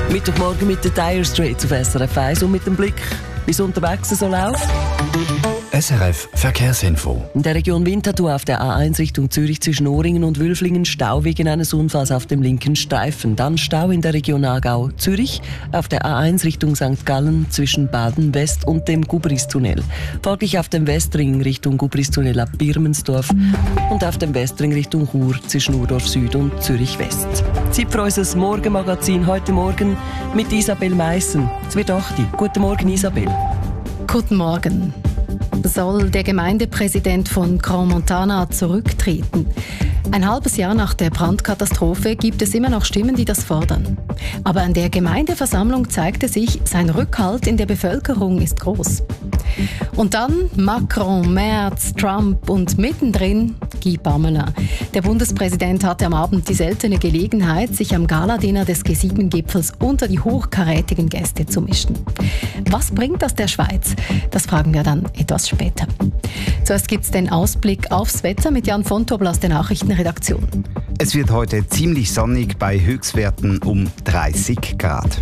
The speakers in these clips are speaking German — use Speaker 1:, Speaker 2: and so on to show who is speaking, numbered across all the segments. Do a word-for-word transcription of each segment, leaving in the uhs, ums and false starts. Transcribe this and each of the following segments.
Speaker 1: Mittwochmorgen mit den Dire Straits auf S R F eins und mit dem Blick, wie es unterwegs so läuft.
Speaker 2: S R F Verkehrsinfo.
Speaker 1: In der Region Winterthur auf der A eins Richtung Zürich zwischen Oringen und Wülflingen Stau wegen eines Unfalls auf dem linken Streifen. Dann Stau in der Region Aargau-Zürich auf der A eins Richtung Sankt Gallen zwischen Baden-West und dem Gubristunnel. Folglich auf dem Westring Richtung Gubristunnel ab Birmensdorf und auf dem Westring Richtung Chur zwischen Urdorf Süd und Zürich West. Zeit für unser Morgenmagazin heute Morgen mit Isabel Meissen. Es wird acht. Guten Morgen, Isabel.
Speaker 3: Guten Morgen. Soll der Gemeindepräsident von Crans-Montana zurücktreten? Ein halbes Jahr nach der Brandkatastrophe gibt es immer noch Stimmen, die das fordern. Aber an der Gemeindeversammlung zeigte sich, sein Rückhalt in der Bevölkerung ist groß. Und dann Macron, Merz, Trump und mittendrin Guy Parmelin. Der Bundespräsident hatte am Abend die seltene Gelegenheit, sich am Galadinner des G sieben Gipfels unter die hochkarätigen Gäste zu mischen. Was bringt das der Schweiz? Das fragen wir dann etwas später. Zuerst gibt es den Ausblick aufs Wetter mit Jan von Tobel aus der Nachrichtenredaktion.
Speaker 4: Es wird heute ziemlich sonnig bei Höchstwerten um dreißig Grad.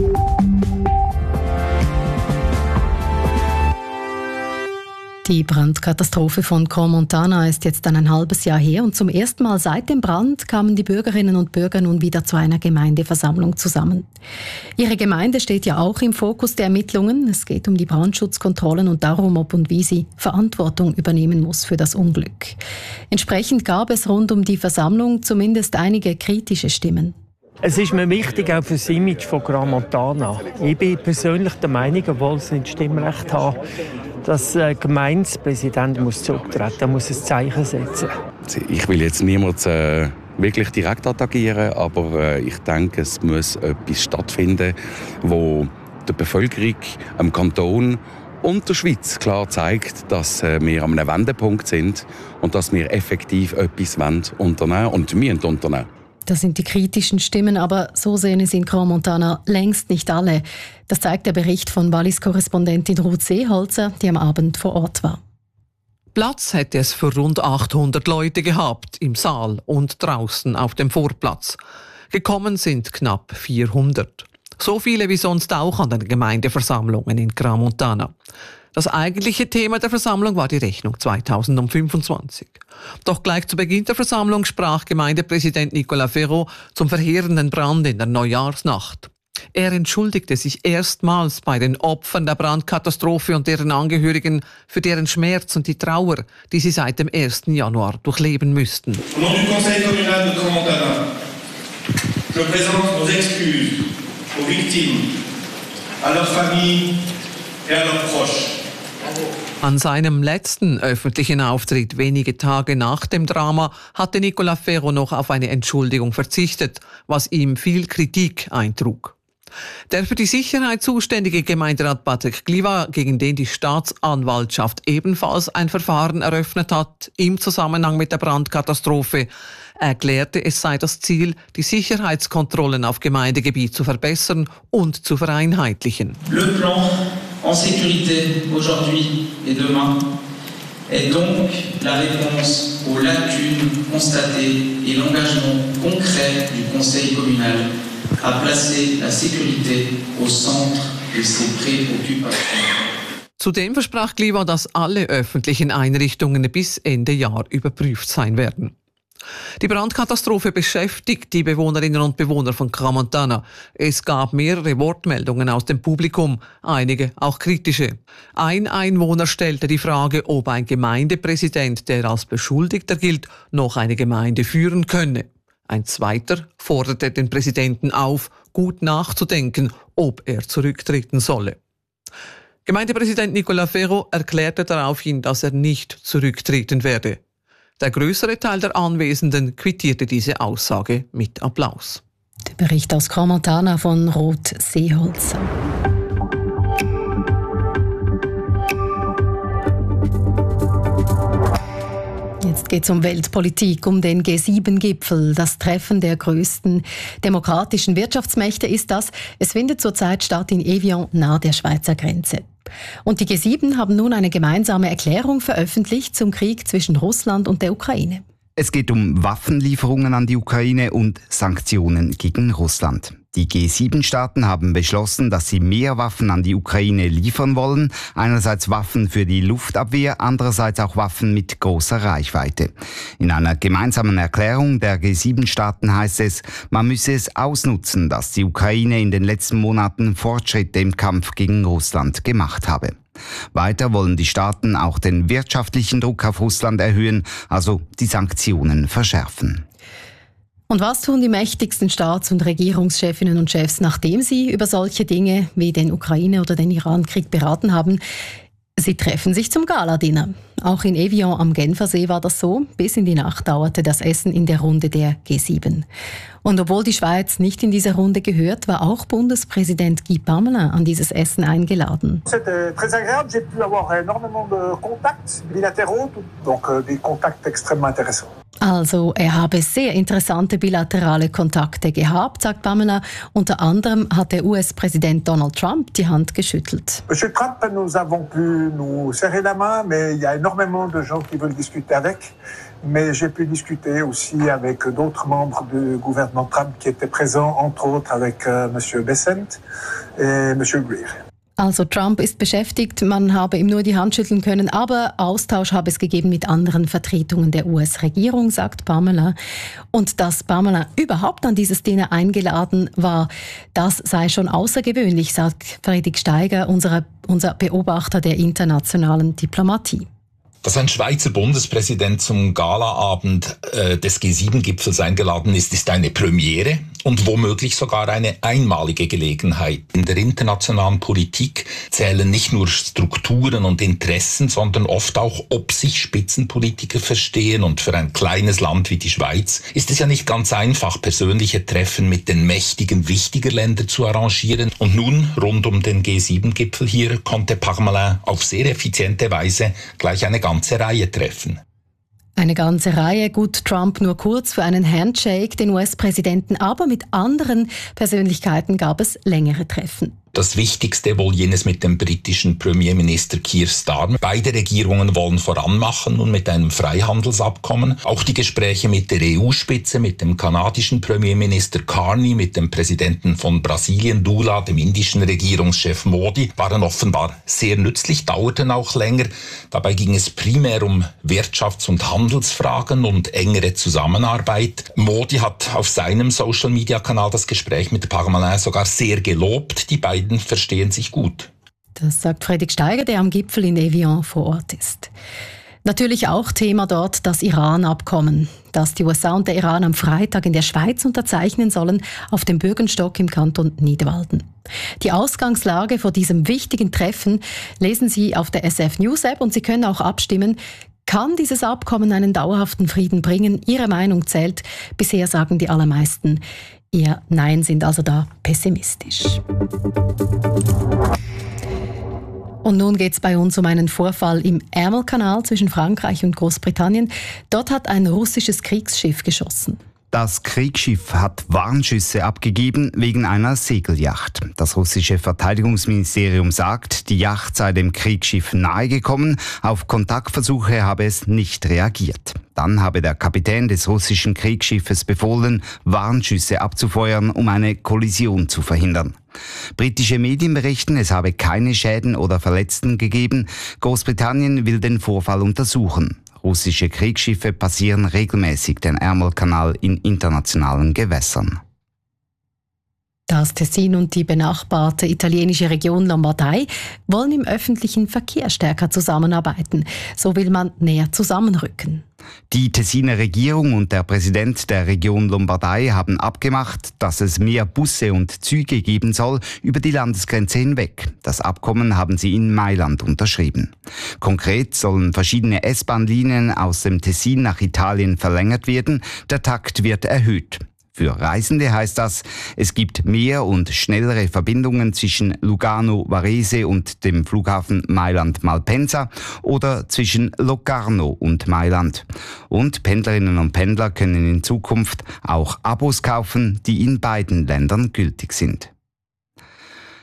Speaker 3: Die Brandkatastrophe von Crans-Montana ist jetzt dann ein halbes Jahr her und zum ersten Mal seit dem Brand kamen die Bürgerinnen und Bürger nun wieder zu einer Gemeindeversammlung zusammen. Ihre Gemeinde steht ja auch im Fokus der Ermittlungen. Es geht um die Brandschutzkontrollen und darum, ob und wie sie Verantwortung übernehmen muss für das Unglück. Entsprechend gab es rund um die Versammlung zumindest einige kritische Stimmen.
Speaker 5: Es ist mir wichtig, auch für das Image von Crans-Montana. Ich bin persönlich der Meinung, obwohl sie nicht Stimmrecht haben, dass der Gemeindepräsident muss zurücktreten muss, ein Zeichen setzen.
Speaker 6: Ich will jetzt niemals äh, wirklich direkt attackieren, aber äh, ich denke, es muss etwas stattfinden, wo der Bevölkerung, dem Kanton und der Schweiz klar zeigt, dass äh, wir an einem Wendepunkt sind und dass wir effektiv etwas unternehmen wollen und müssen unternehmen.
Speaker 3: Das sind die kritischen Stimmen, aber so sehen es in Crans-Montana längst nicht alle. Das zeigt der Bericht von Wallis-Korrespondentin Ruth Seeholzer, die am Abend vor Ort war.
Speaker 7: Platz hätte es für rund achthundert Leute gehabt, im Saal und draußen auf dem Vorplatz. Gekommen sind knapp vierhundert. So viele wie sonst auch an den Gemeindeversammlungen in Crans-Montana. Das eigentliche Thema der Versammlung war die Rechnung zweitausendfünfundzwanzig. Doch gleich zu Beginn der Versammlung sprach Gemeindepräsident Nicolas Ferraud zum verheerenden Brand in der Neujahrsnacht. Er entschuldigte sich erstmals bei den Opfern der Brandkatastrophe und deren Angehörigen für deren Schmerz und die Trauer, die sie seit dem ersten Januar durchleben müssten.
Speaker 8: Au nom du Conseil communal de Crans-Montana, je présente nos excuses aux victimes, à leurs familles et à leurs proches.
Speaker 7: An seinem letzten öffentlichen Auftritt wenige Tage nach dem Drama hatte Nicolas Ferraud noch auf eine Entschuldigung verzichtet, was ihm viel Kritik eintrug. Der für die Sicherheit zuständige Gemeinderat Patrick Gliva, gegen den die Staatsanwaltschaft ebenfalls ein Verfahren eröffnet hat, im Zusammenhang mit der Brandkatastrophe, erklärte, es sei das Ziel, die Sicherheitskontrollen auf Gemeindegebiet zu verbessern und zu vereinheitlichen.
Speaker 9: Le plan en sécurité aujourd'hui et demain est donc la réponse aux lacunes constatées et l'engagement concret du Conseil communal à placer la sécurité au centre de ses préoccupations.
Speaker 7: Zudem versprach Gliva, dass alle öffentlichen Einrichtungen bis Ende Jahr überprüft sein werden. Die Brandkatastrophe beschäftigt die Bewohnerinnen und Bewohner von Crans-Montana. Es gab mehrere Wortmeldungen aus dem Publikum, einige auch kritische. Ein Einwohner stellte die Frage, ob ein Gemeindepräsident, der als Beschuldigter gilt, noch eine Gemeinde führen könne. Ein zweiter forderte den Präsidenten auf, gut nachzudenken, ob er zurücktreten solle. Gemeindepräsident Nicolas Ferraud erklärte daraufhin, dass er nicht zurücktreten werde. Der größere Teil der Anwesenden quittierte diese Aussage mit Applaus.
Speaker 3: Der Bericht aus Crans-Montana von Ruth Seeholzer. Jetzt geht es um Weltpolitik, um den G sieben Gipfel. Das Treffen der größten demokratischen Wirtschaftsmächte ist das. Es findet zurzeit statt in Evian, nahe der Schweizer Grenze. Und die G sieben haben nun eine gemeinsame Erklärung veröffentlicht zum Krieg zwischen Russland und der Ukraine.
Speaker 4: Es geht um Waffenlieferungen an die Ukraine und Sanktionen gegen Russland. Die G sieben Staaten haben beschlossen, dass sie mehr Waffen an die Ukraine liefern wollen. Einerseits Waffen für die Luftabwehr, andererseits auch Waffen mit großer Reichweite. In einer gemeinsamen Erklärung der G sieben Staaten heißt es, man müsse es ausnutzen, dass die Ukraine in den letzten Monaten Fortschritte im Kampf gegen Russland gemacht habe. Weiter wollen die Staaten auch den wirtschaftlichen Druck auf Russland erhöhen, also die Sanktionen verschärfen.
Speaker 3: Und was tun die mächtigsten Staats- und Regierungschefinnen und Chefs, nachdem sie über solche Dinge wie den Ukraine- oder den Iran-Krieg beraten haben? Sie treffen sich zum Gala-Dinner. Auch in Evian am Genfersee war das so. Bis in die Nacht dauerte das Essen in der Runde der G sieben. Und obwohl die Schweiz nicht in diese Runde gehört, war auch Bundespräsident Guy Parmelin an dieses Essen eingeladen.
Speaker 10: C'était très agréable. J'ai pu avoir énormément de contacts bilatéraux, donc des contacts extrêmement intéressants.
Speaker 3: Also, er habe sehr interessante bilaterale Kontakte gehabt, sagt Pamela. Unter anderem hat der U S-Präsident Donald Trump die Hand geschüttelt.
Speaker 10: Monsieur Trump, nous avons pu nous serrer la main, mais il y a énormément de gens qui veulent discuter avec. Mais j'ai pu discuter aussi avec d'autres membres du gouvernement Trump qui étaient présents, entre autres avec euh, Monsieur Bessent et Monsieur Greer.
Speaker 3: Also Trump ist beschäftigt, man habe ihm nur die Hand schütteln können, aber Austausch habe es gegeben mit anderen Vertretungen der U S-Regierung, sagt Pamela. Und dass Pamela überhaupt an dieses Dinner eingeladen war, das sei schon außergewöhnlich, sagt Friedrich Steiger, unser, unser Beobachter der internationalen Diplomatie.
Speaker 11: Dass ein Schweizer Bundespräsident zum Galaabend äh, des G sieben Gipfels eingeladen ist, ist eine Premiere und womöglich sogar eine einmalige Gelegenheit. In der internationalen Politik zählen nicht nur Strukturen und Interessen, sondern oft auch, ob sich Spitzenpolitiker verstehen. Und für ein kleines Land wie die Schweiz ist es ja nicht ganz einfach, persönliche Treffen mit den Mächtigen wichtiger Länder zu arrangieren. Und nun, rund um den G sieben Gipfel hier, konnte Parmelin auf sehr effiziente Weise gleich eine ganze Reihe treffen.
Speaker 3: Eine ganze Reihe, gut, Trump nur kurz für einen Handshake, den U S-Präsidenten, aber mit anderen Persönlichkeiten gab es längere Treffen.
Speaker 11: Das Wichtigste wohl jenes mit dem britischen Premierminister Keir Starmer. Beide Regierungen wollen voranmachen und mit einem Freihandelsabkommen. Auch die Gespräche mit der E U-Spitze, mit dem kanadischen Premierminister Carney, mit dem Präsidenten von Brasilien Lula, dem indischen Regierungschef Modi, waren offenbar sehr nützlich, dauerten auch länger. Dabei ging es primär um Wirtschafts- und Handelsfragen und engere Zusammenarbeit. Modi hat auf seinem Social-Media-Kanal das Gespräch mit Parmelin sogar sehr gelobt. Die beiden verstehen sich gut.
Speaker 3: Das sagt Friedrich Steiger, der am Gipfel in Evian vor Ort ist. Natürlich auch Thema dort das Iran-Abkommen, das die U S A und der Iran am Freitag in der Schweiz unterzeichnen sollen, auf dem Bürgenstock im Kanton Nidwalden. Die Ausgangslage vor diesem wichtigen Treffen lesen Sie auf der S F News App und Sie können auch abstimmen. Kann dieses Abkommen einen dauerhaften Frieden bringen? Ihre Meinung zählt. Bisher sagen die allermeisten eher Nein, sind also da pessimistisch. Und nun geht es bei uns um einen Vorfall im Ärmelkanal zwischen Frankreich und Großbritannien. Dort hat ein russisches Kriegsschiff geschossen.
Speaker 4: Das Kriegsschiff hat Warnschüsse abgegeben wegen einer Segelyacht. Das russische Verteidigungsministerium sagt, die Yacht sei dem Kriegsschiff nahegekommen. Auf Kontaktversuche habe es nicht reagiert. Dann habe der Kapitän des russischen Kriegsschiffes befohlen, Warnschüsse abzufeuern, um eine Kollision zu verhindern. Britische Medien berichten, es habe keine Schäden oder Verletzten gegeben. Großbritannien will den Vorfall untersuchen. Russische Kriegsschiffe passieren regelmäßig den Ärmelkanal in internationalen Gewässern.
Speaker 3: Das Tessin und die benachbarte italienische Region Lombardei wollen im öffentlichen Verkehr stärker zusammenarbeiten. So will man näher zusammenrücken.
Speaker 4: Die Tessiner Regierung und der Präsident der Region Lombardei haben abgemacht, dass es mehr Busse und Züge geben soll über die Landesgrenze hinweg. Das Abkommen haben sie in Mailand unterschrieben. Konkret sollen verschiedene S-Bahn-Linien aus dem Tessin nach Italien verlängert werden. Der Takt wird erhöht. Für Reisende heißt das, es gibt mehr und schnellere Verbindungen zwischen Lugano, Varese und dem Flughafen Mailand-Malpensa oder zwischen Locarno und Mailand. Und Pendlerinnen und Pendler können in Zukunft auch Abos kaufen, die in beiden Ländern gültig sind.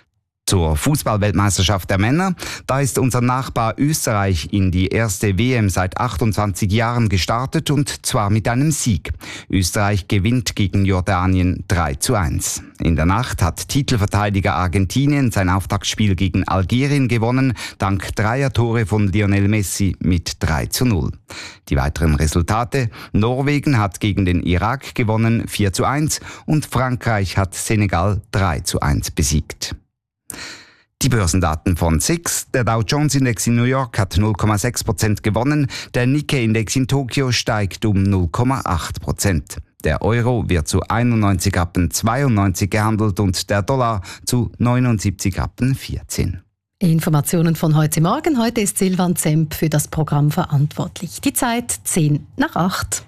Speaker 4: Zur Fußball-Weltmeisterschaft der Männer. Da ist unser Nachbar Österreich in die erste W M seit achtundzwanzig Jahren gestartet und zwar mit einem Sieg. Österreich gewinnt gegen Jordanien drei zu eins. In der Nacht hat Titelverteidiger Argentinien sein Auftaktspiel gegen Algerien gewonnen, dank dreier Tore von Lionel Messi mit drei zu null. Die weiteren Resultate: Norwegen hat gegen den Irak gewonnen vier zu eins und Frankreich hat Senegal drei zu eins besiegt. Die Börsendaten von S I X. Der Dow Jones Index in New York hat null Komma sechs Prozent gewonnen, der Nikkei Index in Tokio steigt um null Komma acht Prozent. Der Euro wird zu einundneunzig Rappen zweiundneunzig gehandelt und der Dollar zu neunundsiebzig Rappen vierzehn.
Speaker 3: Informationen von heute Morgen. Heute ist Silvan Zemp für das Programm verantwortlich. Die Zeit zehn nach acht.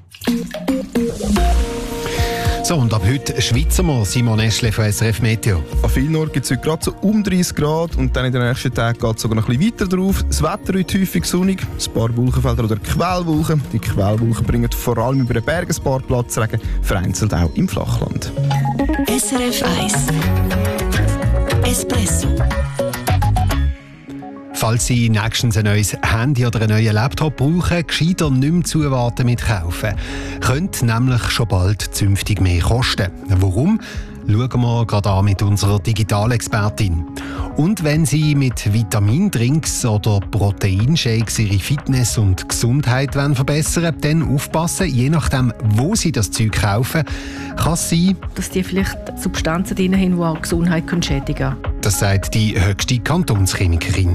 Speaker 12: So, und ab heute schweizen wir. Simon Eschle von S R F Meteo.
Speaker 13: An vielen Orten gibt es heute gerade so um dreißig Grad und dann in den nächsten Tagen geht es sogar noch ein bisschen weiter drauf. Das Wetter heute häufig sonnig, ein paar Wolkenfelder oder Quellwolken. Die Quellwolken bringen vor allem über den Bergen ein paar Platzregen, vereinzelt auch im Flachland.
Speaker 14: S R F eins Espresso.
Speaker 12: Falls Sie nächstens ein neues Handy oder einen neuen Laptop brauchen, gescheiter nicht mehr zuwarten mit kaufen. Könnte nämlich schon bald zünftig mehr kosten. Warum? Schauen wir gerade an mit unserer Digitalexpertin. Und wenn Sie mit Vitamindrinks oder Proteinshakes Ihre Fitness und Gesundheit verbessern wollen, dann aufpassen, je nachdem, wo Sie das Zeug kaufen, kann es sein,
Speaker 15: dass die vielleicht Substanzen drin haben, die auch die Gesundheit schädigen können.
Speaker 12: Das sagt die höchste Kantonschemikerin.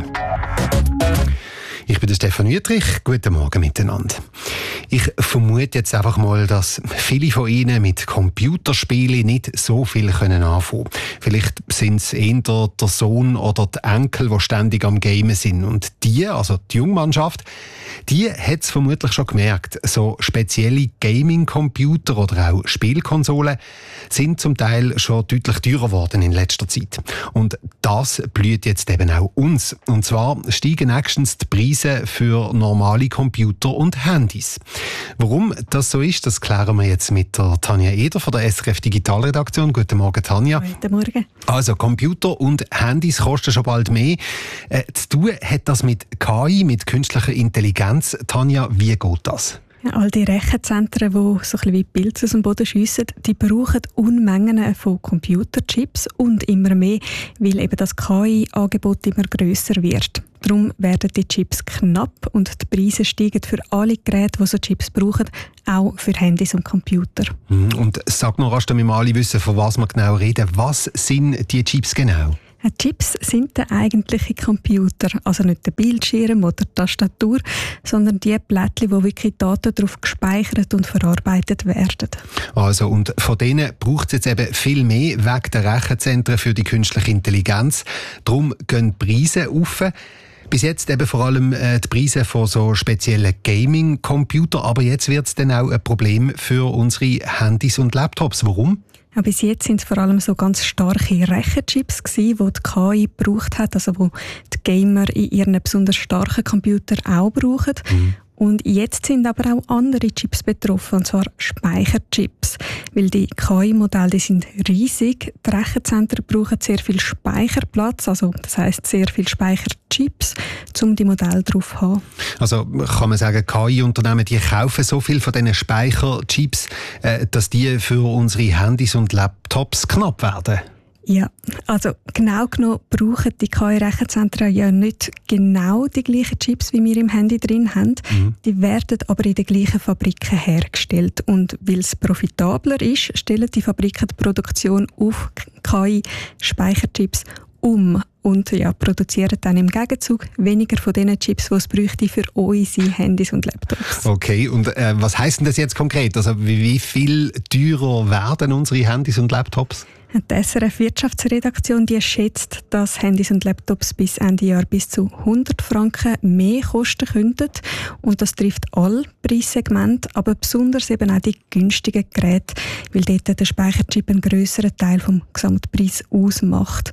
Speaker 12: Ich bin der Stefan Wüttrich. Guten Morgen miteinander. Ich vermute jetzt einfach mal, dass viele von Ihnen mit Computerspielen nicht so viel anfangen können. Vielleicht sind es eher der Sohn oder die Enkel, die ständig am Gamen sind. Und die, also die Jungmannschaft, die hat es vermutlich schon gemerkt. So spezielle Gaming-Computer oder auch Spielkonsolen sind zum Teil schon deutlich teurer geworden in letzter Zeit. Und das blüht jetzt eben auch uns. Und zwar steigen nächstens die Preise für normale Computer und Handys. Warum das so ist, das klären wir jetzt mit der Tanja Eder von der S R F Digitalredaktion. Guten Morgen, Tanja.
Speaker 16: Guten Morgen.
Speaker 12: Also Computer und Handys kosten schon bald mehr. Äh, zu tun hat das mit K I, mit künstlicher Intelligenz. Tanja, wie geht das?
Speaker 16: Ja, all die Rechenzentren, die so ein bisschen wie Pilze aus dem Boden schiessen, die brauchen Unmengen von Computerchips und immer mehr, weil eben das K I-Angebot immer grösser wird. Darum werden die Chips knapp und die Preise steigen für alle Geräte, die so Chips brauchen, auch für Handys und Computer.
Speaker 12: Und sag noch rasch, damit wir alle wissen, von was wir genau reden. Was sind die Chips genau?
Speaker 16: Chips sind der eigentliche Computer, also nicht der Bildschirm oder die Tastatur, sondern die Plättchen, wo wirklich Daten darauf gespeichert und verarbeitet werden.
Speaker 12: Also, und von denen braucht es jetzt eben viel mehr wegen der Rechenzentren für die künstliche Intelligenz. Darum gehen die Preise rauf. Bis jetzt eben vor allem äh, die Preise von so speziellen Gaming-Computern, aber jetzt wird es dann auch ein Problem für unsere Handys und Laptops. Warum?
Speaker 16: Ja, bis jetzt sind es vor allem so ganz starke Rechenchips gewesen, die die K I gebraucht hat, also wo die Gamer in ihren besonders starken Computern auch brauchen. Mhm. Und jetzt sind aber auch andere Chips betroffen, und zwar Speicherchips. Weil die K I-Modelle, die sind riesig. Die Rechenzentren brauchen sehr viel Speicherplatz, also das heisst sehr viel Speicherchips, um die Modelle drauf zu haben.
Speaker 12: Also kann man sagen, K I-Unternehmen, die kaufen so viel von diesen Speicherchips, äh, dass die für unsere Handys und Laptops knapp werden?
Speaker 16: Ja, also genau genommen brauchen die K I-Rechenzentren ja nicht genau die gleichen Chips, wie wir im Handy drin haben. Mhm. Die werden aber in den gleichen Fabriken hergestellt. Und weil es profitabler ist, stellen die Fabriken die Produktion auf K I-Speicherchips um und ja, produzieren dann im Gegenzug weniger von den Chips, die es bräuchte für unsere Handys und Laptops.
Speaker 12: Okay, und äh, was heisst denn das jetzt konkret? Also wie, wie viel teurer werden unsere Handys und Laptops?
Speaker 16: Die S R F-Wirtschaftsredaktion die schätzt, dass Handys und Laptops bis Ende Jahr bis zu hundert Franken mehr kosten könnten. Und das trifft alle Preissegmente, aber besonders eben auch die günstigen Geräte, weil dort der Speicherchip einen grösseren Teil vom Gesamtpreis ausmacht.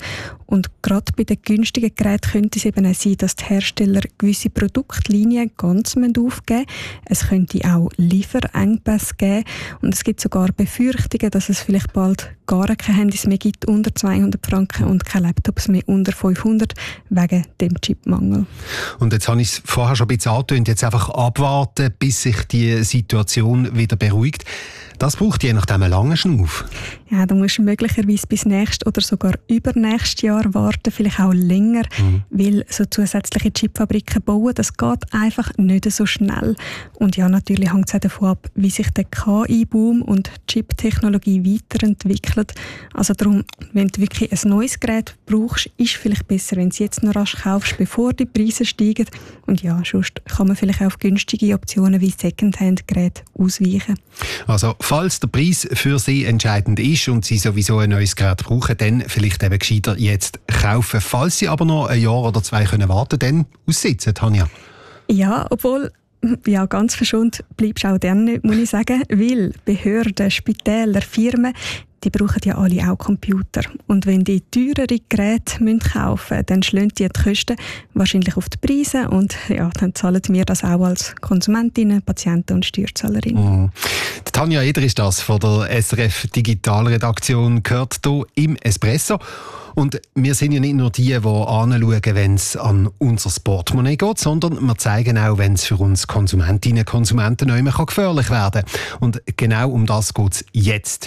Speaker 16: Und gerade bei den günstigen Geräten könnte es eben auch sein, dass die Hersteller gewisse Produktlinien ganz aufgeben müssen. Es könnte auch Lieferengpässe geben. Und es gibt sogar Befürchtungen, dass es vielleicht bald gar keine Handys mehr gibt unter zweihundert Franken und keine Laptops mehr unter fünfhundert wegen dem Chipmangel.
Speaker 12: Und jetzt habe ich es vorher schon ein bisschen angetönt, jetzt einfach abwarten, bis sich die Situation wieder beruhigt. Das braucht je nachdem einen langen Schnuff.
Speaker 16: Ja, da musst du möglicherweise bis nächstes oder sogar übernächstes Jahr warten, vielleicht auch länger, mhm. weil so zusätzliche Chipfabriken bauen, das geht einfach nicht so schnell. Und ja, natürlich hängt es auch davon ab, wie sich der K I-Boom und die Chip-Technologie weiterentwickelt. Also darum, wenn du wirklich ein neues Gerät brauchst, ist es vielleicht besser, wenn du es jetzt noch rasch kaufst, bevor die Preise steigen. Und ja, sonst kann man vielleicht auch auf günstige Optionen wie Secondhand-Geräte ausweichen.
Speaker 12: Also, falls der Preis für Sie entscheidend ist und Sie sowieso ein neues Gerät brauchen, dann vielleicht eben gescheiter jetzt kaufen. Falls Sie aber noch ein Jahr oder zwei können warten, dann aussitzen, Tanja.
Speaker 16: Ja, obwohl, ja, ganz verschont bleibst du auch dann nicht, muss ich sagen, weil Behörden, Spitäler, Firmen, die brauchen ja alle auch Computer. Und wenn die teurere Geräte kaufen müssen, dann schlagen die die Kosten wahrscheinlich auf die Preise und ja, dann zahlen wir das auch als Konsumentinnen, Patienten und Steuerzahlerinnen.
Speaker 12: Mm. Tanja Eder ist das von der S R F Digitalredaktion, gehört hier im Espresso. Und wir sind ja nicht nur die, die anschauen, wenn es an unser Portemonnaie geht, sondern wir zeigen auch, wenn es für uns Konsumentinnen und Konsumenten nicht mehr gefährlich werden kann. Und genau um das geht es jetzt.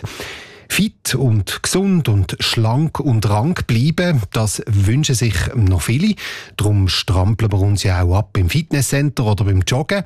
Speaker 12: Fit und gesund und schlank und rank bleiben, das wünschen sich noch viele. Darum strampeln wir uns ja auch ab im Fitnesscenter oder beim Joggen.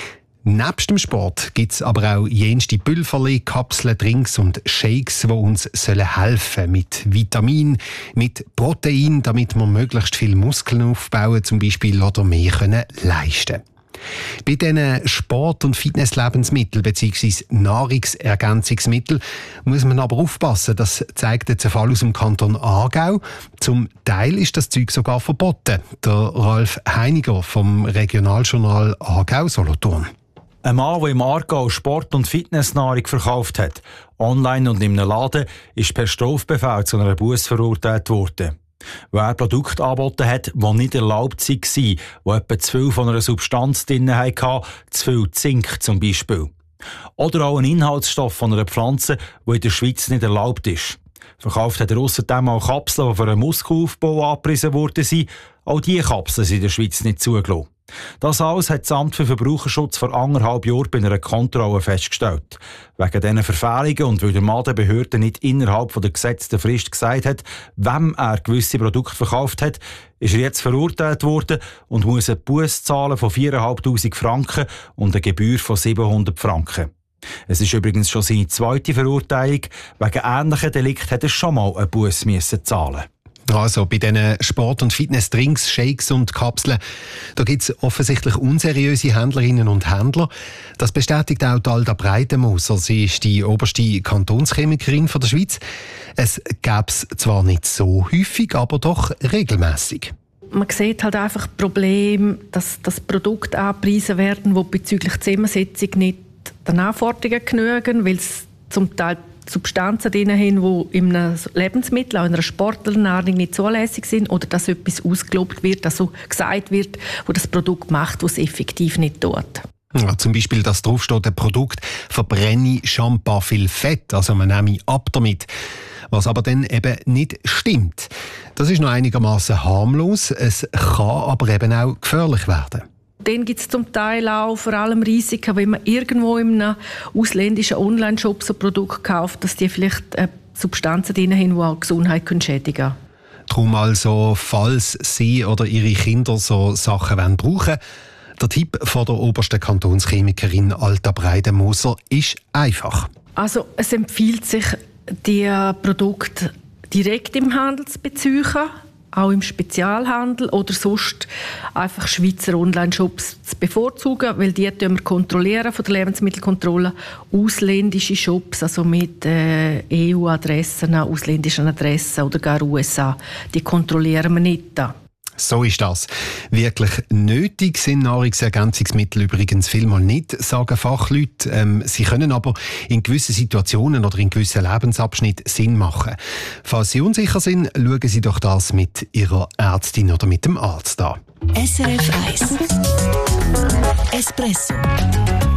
Speaker 12: Nebst dem Sport gibt es aber auch jenste Pülverli, Kapseln, Drinks und Shakes, die uns sollen helfen mit Vitamin, mit Protein, damit wir möglichst viel Muskeln aufbauen zum Beispiel oder mehr können leisten. Bei diesen Sport- und Fitnesslebensmitteln bzw. Nahrungsergänzungsmitteln muss man aber aufpassen. Das zeigt jetzt ein Fall aus dem Kanton Aargau. Zum Teil ist das Zeug sogar verboten. Der Ralf Heiniger vom Regionaljournal Aargau-Solothurn.
Speaker 17: Ein Mann, der im Aargau Sport- und Fitnessnahrung verkauft hat, online und in einem Laden, ist per Strafbefehl zu einer Busse verurteilt worden. Wer Produkte angeboten hat, die nicht erlaubt waren, die etwa zu viel von einer Substanz drin hatten, zu viel Zink zum Beispiel. Oder auch ein Inhaltsstoff von einer Pflanze, die in der Schweiz nicht erlaubt ist. Verkauft hat er ausserdem auch Kapseln, die für einen Muskelaufbau angepriesen wurden. Auch diese Kapseln sind in der Schweiz nicht zugelassen. Das alles hat das Amt für Verbraucherschutz vor anderthalb Jahren bei einer Kontrolle festgestellt. Wegen diesen Verfehlungen und weil der Mann der Behörde nicht innerhalb der gesetzten Frist gesagt hat, wem er gewisse Produkte verkauft hat, ist er jetzt verurteilt worden und muss eine Busse zahlen von viertausendfünfhundert Franken und eine Gebühr von siebenhundert Franken. Es ist übrigens schon seine zweite Verurteilung. Wegen ähnlichen Delikten hat er schon mal eine Busse müssen zahlen.
Speaker 12: Also bei diesen Sport- und Fitness-Drinks, Shakes und Kapseln, da gibt es offensichtlich unseriöse Händlerinnen und Händler. Das bestätigt auch Alda Breitenmoser. Sie ist die oberste Kantonschemikerin von der Schweiz. Es gäbe es zwar nicht so häufig, aber doch regelmäßig.
Speaker 15: Man sieht halt einfach Probleme, dass das Produkte angepriesen werden, die bezüglich der Zusammensetzung nicht den Anforderungen genügen, weil es zum Teil Substanzen drin haben, die in einem Lebensmittel, auch in einer Sportlernahrung nicht zulässig sind, oder dass etwas ausgelobt wird, also gesagt wird, wo das Produkt macht, was es effektiv nicht tut.
Speaker 12: Ja, zum Beispiel, dass draufsteht, ein Produkt verbrenne Shampoo viel Fett, also man nehme ab damit. Was aber dann eben nicht stimmt. Das ist noch einigermaßen harmlos, es kann aber eben auch gefährlich werden.
Speaker 15: Dann gibt es zum Teil auch vor allem Risiken, wenn man irgendwo in einem ausländischen Online-Shop so Produkte kauft, dass die vielleicht äh, Substanzen drin haben, die auch die Gesundheit schädigen können.
Speaker 12: Darum also, falls Sie oder Ihre Kinder so Sachen wollen brauchen, der Tipp von der obersten Kantonschemikerin Alda Breitenmoser ist einfach.
Speaker 15: Also es empfiehlt sich, die Produkte direkt im Handel zu beziehen, auch im Spezialhandel oder sonst einfach Schweizer Online-Shops zu bevorzugen, weil die wir kontrollieren von der Lebensmittelkontrolle. Ausländische Shops, also mit äh, E U-Adressen, ausländischen Adressen oder gar U S A, die kontrollieren wir nicht.
Speaker 12: So ist das. Wirklich nötig sind Nahrungsergänzungsmittel übrigens vielmal nicht, sagen Fachleute. Ähm, sie können aber in gewissen Situationen oder in gewissen Lebensabschnitten Sinn machen. Falls Sie unsicher sind, schauen Sie doch das mit Ihrer Ärztin oder mit dem Arzt an.
Speaker 14: S R F eins Espresso